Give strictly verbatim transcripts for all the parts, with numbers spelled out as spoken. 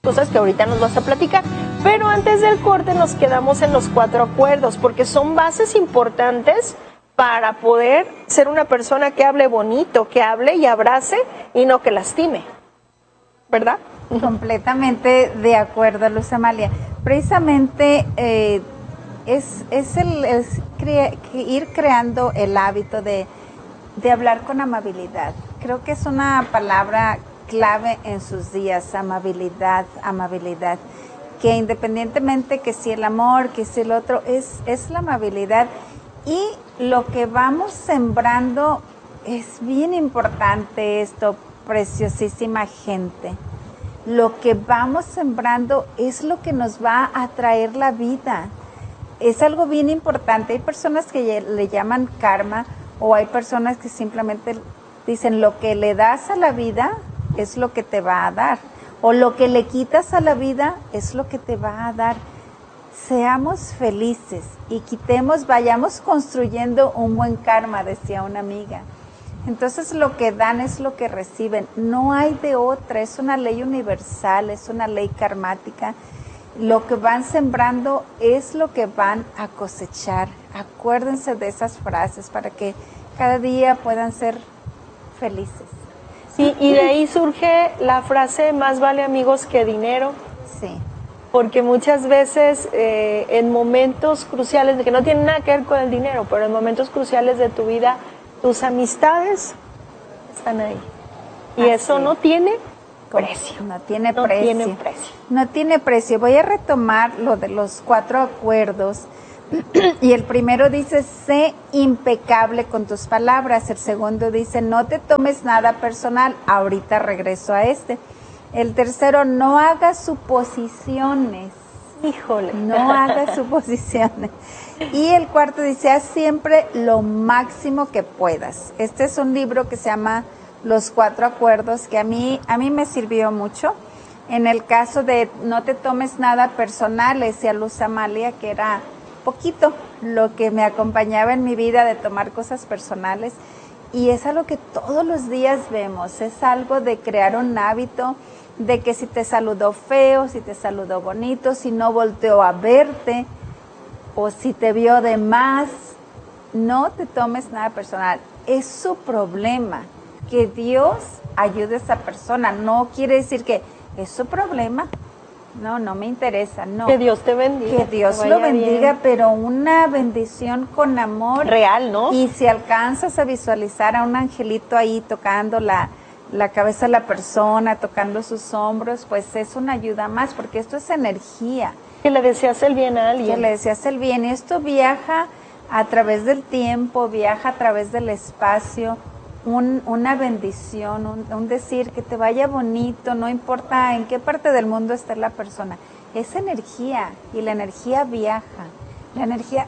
cosas que ahorita nos vas a platicar. Pero antes del corte nos quedamos en los cuatro acuerdos, porque son bases importantes para poder ser una persona que hable bonito, que hable y abrace y no que lastime, ¿verdad? Completamente de acuerdo, Luz Amalia. Precisamente eh, es, es, el, es crea, ir creando el hábito de, de hablar con amabilidad. Creo que es una palabra clave en sus días, amabilidad, amabilidad. Que independientemente que si el amor, que si el otro, es, es la amabilidad. Y lo que vamos sembrando es bien importante esto, preciosísima gente. Lo que vamos sembrando es lo que nos va a traer la vida. Es algo bien importante. Hay personas que le llaman karma o hay personas que simplemente dicen lo que le das a la vida es lo que te va a dar. O lo que le quitas a la vida es lo que te va a dar. Seamos felices y quitemos, vayamos construyendo un buen karma, decía una amiga. Entonces lo que dan es lo que reciben, no hay de otra, es una ley universal, es una ley karmática. Lo que van sembrando es lo que van a cosechar. Acuérdense de esas frases para que cada día puedan ser felices. Sí, y de ahí surge la frase, más vale amigos que dinero. Sí. Porque muchas veces eh, en momentos cruciales, que no tienen nada que ver con el dinero, pero en momentos cruciales de tu vida, tus amistades están ahí. Y Así eso no tiene precio. No tiene no precio. Tiene precio. No tiene precio. Voy a retomar lo de los cuatro acuerdos. Y el primero dice, sé impecable con tus palabras. El segundo dice, no te tomes nada personal. Ahorita regreso a este. El tercero, no hagas suposiciones. Híjole. No hagas suposiciones. Y el cuarto dice, haz siempre lo máximo que puedas. Este es un libro que se llama Los Cuatro Acuerdos, que a mí, a mí me sirvió mucho. En el caso de no te tomes nada personal, decía Luz Amalia, que era poquito lo que me acompañaba en mi vida de tomar cosas personales. Y es algo que todos los días vemos, es algo de crear un hábito, de que si te saludó feo, si te saludó bonito, si no volteó a verte, o si te vio de más, no te tomes nada personal. Es su problema. Que Dios ayude a esa persona. No quiere decir que es su problema. No, no me interesa. No. Que Dios te bendiga. Que Dios lo bendiga, bien. Pero una bendición con amor. Real, ¿no? Y si alcanzas a visualizar a un angelito ahí tocando la, la cabeza de la persona, tocando sus hombros, pues es una ayuda más, porque esto es energía. Que le deseas el bien a alguien. Que le deseas el bien. Esto viaja a través del tiempo, viaja a través del espacio, un, una bendición, un, un decir que te vaya bonito, no importa en qué parte del mundo esté la persona. Es energía y la energía viaja. La energía,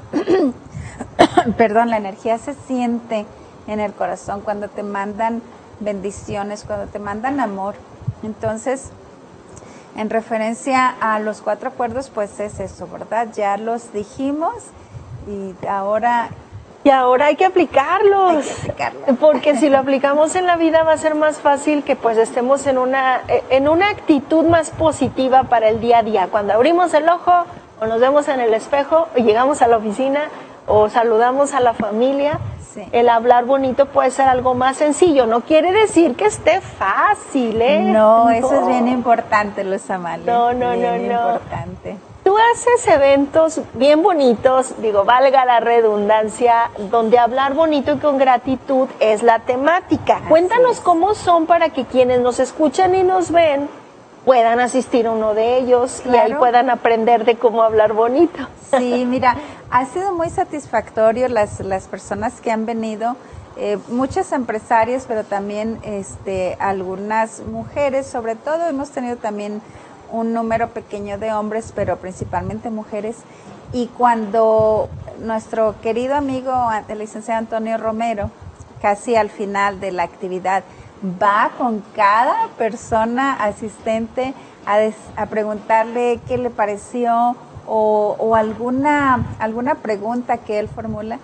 perdón, la energía se siente en el corazón cuando te mandan bendiciones, cuando te mandan amor. Entonces, en referencia a los cuatro acuerdos, pues es eso, ¿verdad? Ya los dijimos y ahora... Y ahora hay que aplicarlos. Hay que aplicarlos. Porque si lo aplicamos en la vida va a ser más fácil que pues estemos en una, en una actitud más positiva para el día a día. Cuando abrimos el ojo o nos vemos en el espejo o llegamos a la oficina o saludamos a la familia, sí. El hablar bonito puede ser algo más sencillo. No quiere decir que esté fácil, ¿eh? No, no. Eso es bien importante, Luz Amalia. No, no, bien no, no. importante. Tú haces eventos bien bonitos, digo, valga la redundancia, donde hablar bonito y con gratitud es la temática. Así Cuéntanos es. Cómo son para que quienes nos escuchan y nos ven puedan asistir a uno de ellos, claro. Y ahí puedan aprender de cómo hablar bonito. Sí, mira, ha sido muy satisfactorio las, las personas que han venido, eh, muchos empresarios, pero también este, algunas mujeres, sobre todo hemos tenido también un número pequeño de hombres, pero principalmente mujeres. Y cuando nuestro querido amigo, el licenciado Antonio Romero, casi al final de la actividad, va con cada persona asistente a, des, a preguntarle qué le pareció o, o alguna, alguna pregunta que él formula.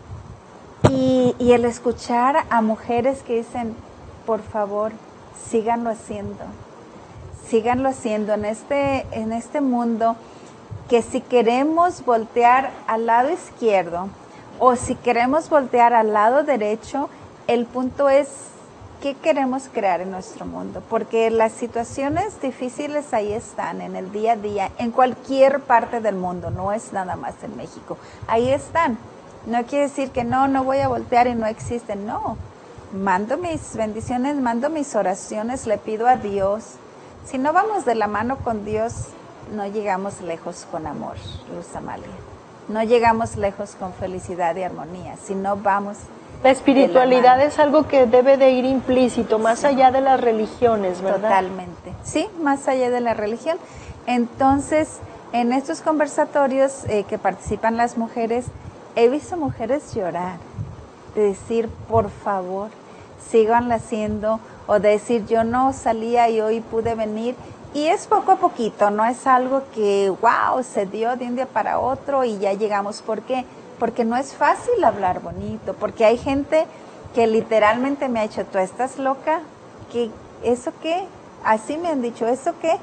Y, y el escuchar a mujeres que dicen, por favor, síganlo haciendo. síganlo haciendo en este, en este mundo, que si queremos voltear al lado izquierdo o si queremos voltear al lado derecho, el punto es qué queremos crear en nuestro mundo, porque las situaciones difíciles ahí están en el día a día, en cualquier parte del mundo, no es nada más en México, ahí están. No quiere decir que no, no voy a voltear y no existen, no. Mando mis bendiciones, mando mis oraciones, le pido a Dios. Si no vamos de la mano con Dios, no llegamos lejos con amor, Luz Amalia. No llegamos lejos con felicidad y armonía, si no vamos. La espiritualidad es algo que debe de ir implícito, más sí. allá de las religiones, ¿verdad? Totalmente, sí, más allá de la religión. Entonces, en estos conversatorios eh, que participan las mujeres, he visto mujeres llorar, de decir, por favor, síganla haciendo, o de decir, yo no salía y hoy pude venir. Y es poco a poquito, no es algo que, wow, se dio de un día para otro y ya llegamos. ¿Por qué? Porque no es fácil hablar bonito, porque hay gente que literalmente me ha dicho, ¿tú estás loca? ¿Qué, ¿Eso qué? Así me han dicho, ¿eso qué?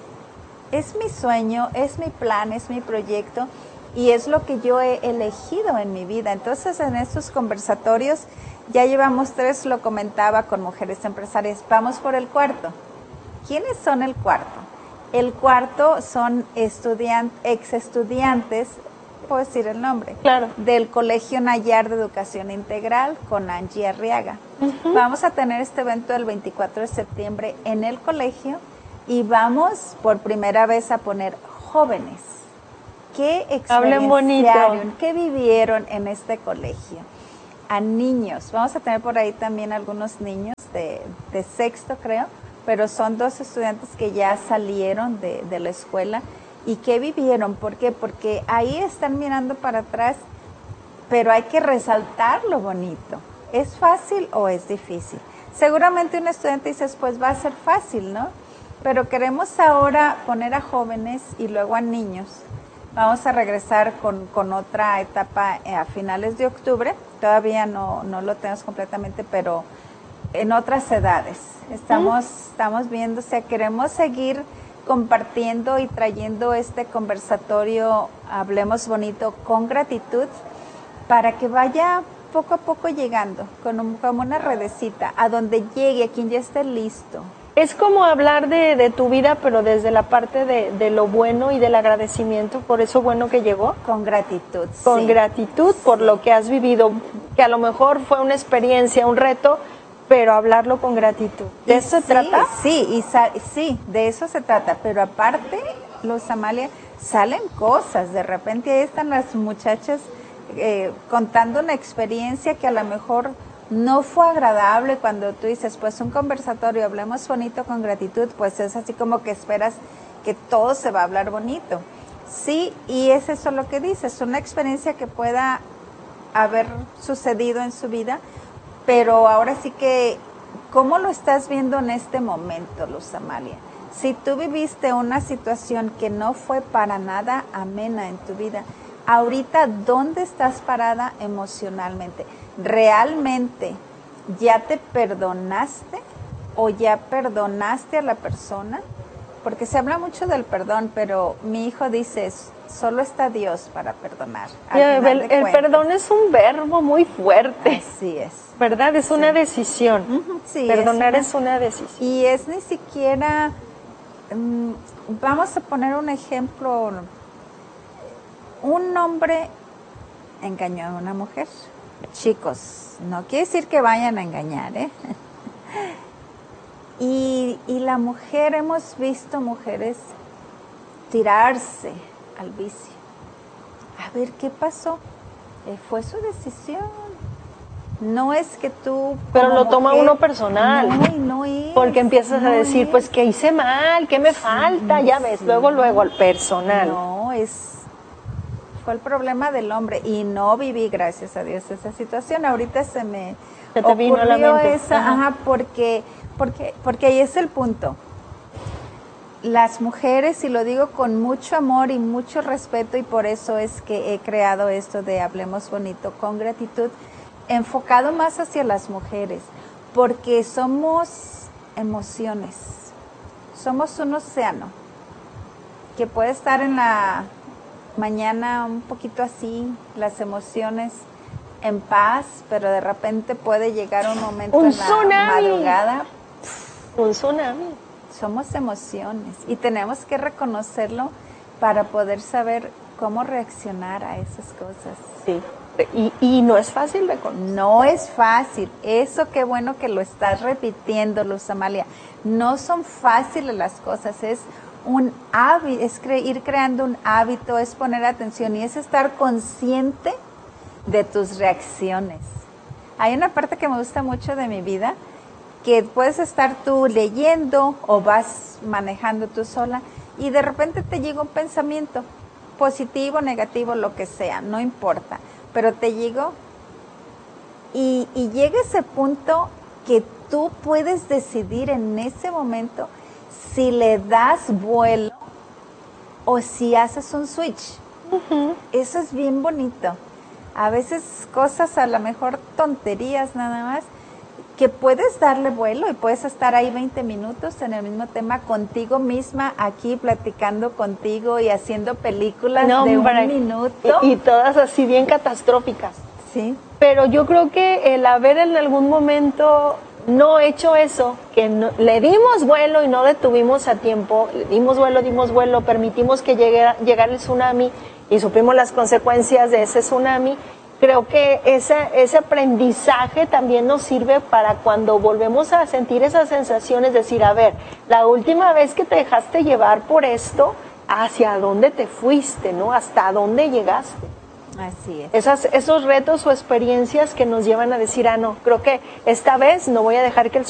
Es mi sueño, es mi plan, es mi proyecto y es lo que yo he elegido en mi vida. Entonces, en estos conversatorios, ya llevamos tres, lo comentaba con mujeres empresarias, vamos por el cuarto. ¿Quiénes son el cuarto? El cuarto son estudiantes, ex estudiantes, puedo decir el nombre, claro, del Colegio Nayar de Educación Integral con Angie Arriaga. Uh-huh. Vamos a tener este evento el veinticuatro de septiembre en el colegio y vamos por primera vez a poner jóvenes. ¿Qué experienciaron, qué vivieron en este colegio? A niños, vamos a tener por ahí también algunos niños de, de sexto, creo, pero son dos estudiantes que ya salieron de, de la escuela. ¿Y qué vivieron? ¿Por qué? Porque ahí están mirando para atrás, pero hay que resaltar lo bonito. ¿Es fácil o es difícil? Seguramente un estudiante dice, pues va a ser fácil, ¿no? Pero queremos ahora poner a jóvenes y luego a niños. Vamos a regresar con, con otra etapa a finales de octubre. Todavía no, no lo tenemos completamente, pero en otras edades. Estamos, ¿Mm? estamos viendo, o sea, queremos seguir compartiendo y trayendo este conversatorio, Hablemos Bonito, con gratitud, para que vaya poco a poco llegando, con un, como una redecita, a donde llegue, a quien ya esté listo. Es como hablar de, de tu vida, pero desde la parte de, de lo bueno y del agradecimiento por eso bueno que llegó. Con gratitud. Con sí. gratitud por sí. lo que has vivido, que a lo mejor fue una experiencia, un reto, pero hablarlo con gratitud. ¿De eso sí, se trata? Sí, y sa- sí, de eso se trata. Pero aparte, Luz Amalia, salen cosas. De repente ahí están las muchachas eh, contando una experiencia que a lo mejor no fue agradable. Cuando tú dices, pues un conversatorio, hablemos bonito con gratitud, pues es así como que esperas que todo se va a hablar bonito. Sí, y es eso lo que dices, una experiencia que pueda haber sucedido en su vida. Pero ahora sí que, ¿cómo lo estás viendo en este momento, Luz Amalia? Si tú viviste una situación que no fue para nada amena en tu vida, ahorita, ¿dónde estás parada emocionalmente? ¿Realmente ya te perdonaste o ya perdonaste a la persona? Porque se habla mucho del perdón, pero mi hijo dice, solo está Dios para perdonar. Yeah, el, el perdón es un verbo muy fuerte. Así es. ¿Verdad? Es sí. una decisión. Uh-huh, sí, Perdonar es una, es una decisión. Y es ni siquiera, um, vamos a poner un ejemplo, un hombre engañó a una mujer. Chicos, no quiere decir que vayan a engañar, ¿eh? Y, y la mujer, hemos visto mujeres tirarse al vicio. A ver, ¿qué pasó? Eh, fue su decisión. No es que tú... Pero lo toma mujer, uno personal. No, no es. Porque empiezas no a decir, es. pues, ¿qué hice mal? ¿Qué me sí, falta? Ya ves, sí. luego, luego, al personal. No, es... Fue el problema del hombre. Y no viví, gracias a Dios, esa situación. Ahorita se me... Se te vino a la mente. Esa, ajá. ajá, porque... Porque, porque ahí es el punto. Las mujeres, y lo digo con mucho amor y mucho respeto, y por eso es que he creado esto de Hablemos Bonito con gratitud, enfocado más hacia las mujeres, porque somos emociones, somos un océano que puede estar en la mañana un poquito así, las emociones en paz, pero de repente puede llegar un momento un en la tsunami. madrugada. Un tsunami. Somos emociones y tenemos que reconocerlo para poder saber cómo reaccionar a esas cosas. Sí. Y, y no es fácil de conocer. No es fácil. Eso qué bueno que lo estás repitiendo, Luz Amalia. No son fáciles las cosas. Es un hábito, es cre- ir creando un hábito, es poner atención y es estar consciente de tus reacciones. Hay una parte que me gusta mucho de mi vida, que puedes estar tú leyendo o vas manejando tú sola y de repente te llega un pensamiento positivo, negativo, lo que sea, no importa, pero te llegó y, y llega ese punto que tú puedes decidir en ese momento si le das vuelo o si haces un switch. Uh-huh. Eso es bien bonito. A veces cosas, a lo mejor tonterías nada más, que puedes darle vuelo y puedes estar ahí veinte minutos en el mismo tema contigo misma, aquí platicando contigo y haciendo películas no, de hombre, un minuto. Y, y todas así bien catastróficas. Sí. Pero yo creo que el haber en algún momento no hecho eso, que no, le dimos vuelo y no detuvimos a tiempo, le dimos vuelo, dimos vuelo, permitimos que llegue, llegara el tsunami y supimos las consecuencias de ese tsunami. Creo que ese, ese aprendizaje también nos sirve para cuando volvemos a sentir esas sensaciones, decir, a ver, la última vez que te dejaste llevar por esto, ¿hacia dónde te fuiste, no? ¿Hasta dónde llegaste? Así es. Esas, esos retos o experiencias que nos llevan a decir, ah, no, creo que esta vez no voy a dejar que el